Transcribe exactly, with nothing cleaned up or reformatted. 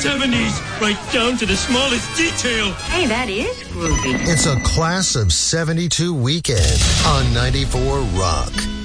seventies, right down to the smallest detail. Hey, that is groovy. It's a class of seventy-two weekend on ninety-four Rock.